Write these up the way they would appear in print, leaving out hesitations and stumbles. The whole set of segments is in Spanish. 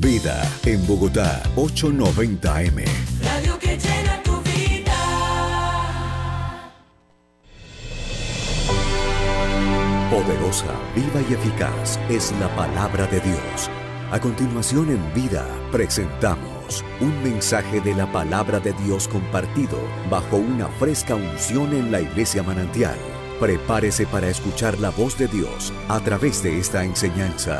Vida en Bogotá, 890 AM. Radio que llena tu vida. Poderosa, viva y eficaz es la palabra de Dios. A continuación en Vida presentamos un mensaje de la palabra de Dios compartido bajo una fresca unción en la Iglesia Manantial. Prepárese para escuchar la voz de Dios a través de esta enseñanza.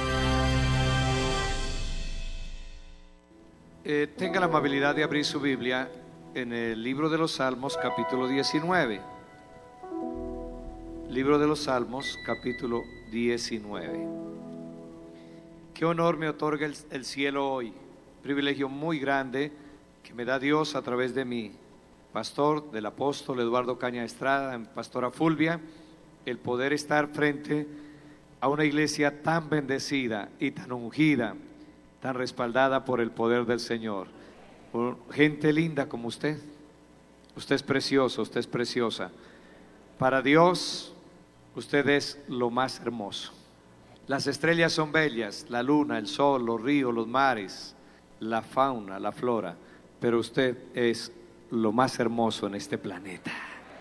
Tenga la amabilidad de abrir su Biblia en el libro de los Salmos, capítulo 19. Libro de los Salmos, capítulo 19. Qué honor me otorga el cielo hoy. Privilegio muy grande que me da Dios a través de mi pastor, del apóstol Eduardo Caña Estrada, pastora Fulvia, el poder estar frente a una iglesia tan bendecida y tan ungida, tan respaldada por el poder del Señor. Por gente linda como usted. Usted es precioso, usted es preciosa. Para Dios, usted es lo más hermoso. Las estrellas son bellas, la luna, el sol, los ríos, los mares, la fauna, la flora, pero usted es lo más hermoso en este planeta.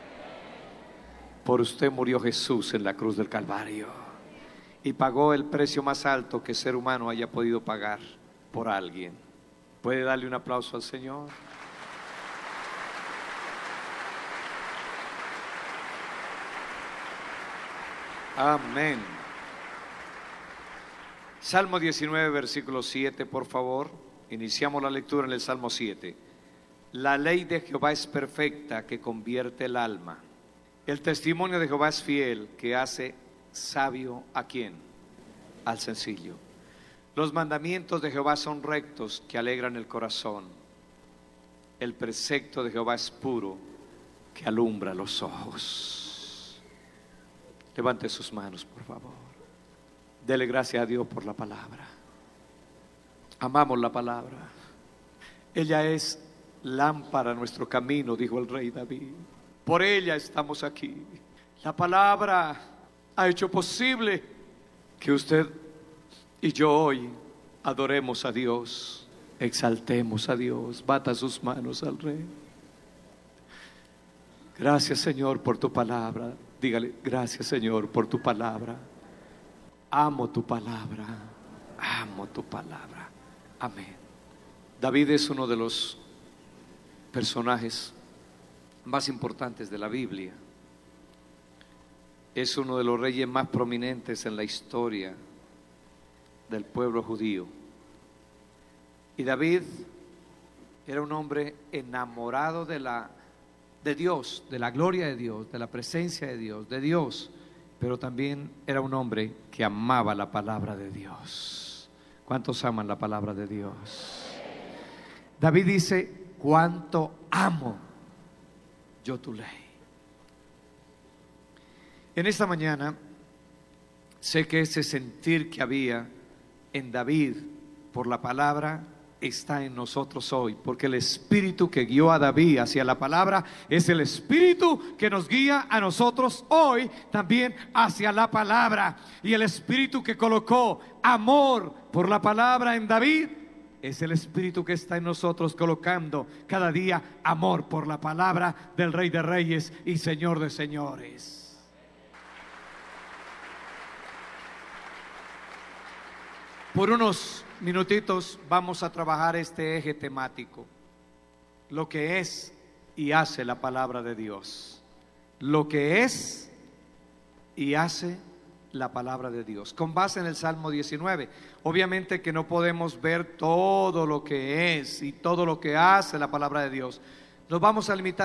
Por usted murió Jesús en la cruz del Calvario y pagó el precio más alto que ser humano haya podido pagar por alguien. ¿Puede darle un aplauso al Señor? Amén. Salmo 19, versículo 7, por favor. Iniciamos la lectura en el Salmo 7. La ley de Jehová es perfecta, que convierte el alma. El testimonio de Jehová es fiel, que hace sabio ¿a quién? Al sencillo. Los mandamientos de Jehová son rectos, que alegran el corazón. El precepto de Jehová es puro, que alumbra los ojos. Levante sus manos, por favor. Dele gracias a Dios por la palabra. Amamos la palabra. Ella es lámpara a nuestro camino, dijo el rey David. Por ella estamos aquí. La palabra ha hecho posible que usted y yo hoy adoremos a Dios, exaltemos a Dios. Bata sus manos al rey. Gracias, Señor, por tu palabra. Dígale, gracias, Señor, por tu palabra. Amo tu palabra, amo tu palabra. Amén. David es uno de los personajes más importantes de la Biblia. Es uno de los reyes más prominentes en la historia del pueblo judío. Y David era un hombre enamorado de Dios, de la gloria de Dios, de la presencia de Dios, pero también era un hombre que amaba la palabra de Dios. ¿Cuántos aman la palabra de Dios? David dice: cuánto amo yo tu ley. En esta mañana sé que ese sentir que había en David por la palabra está en nosotros hoy, porque el espíritu que guió a David hacia la palabra es el espíritu que nos guía a nosotros hoy también hacia la palabra. Y el espíritu que colocó amor por la palabra en David es el espíritu que está en nosotros, colocando cada día amor por la palabra del Rey de Reyes y Señor de Señores. Por unos minutitos vamos a trabajar este eje temático: lo que es y hace la palabra de Dios. Lo que es y hace la palabra de Dios, con base en el Salmo 19. Obviamente que no podemos ver todo lo que es y todo lo que hace la palabra de Dios. Nos vamos a limitar